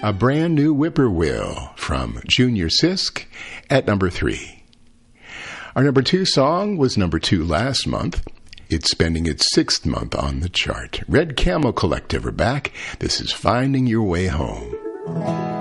A Brand New Whippoorwill from Junior Sisk at number 3. Our number 2 song was number 2 last month. It's spending its 6th month on the chart. Red Camel Collective are back. This is Finding Your Way Home.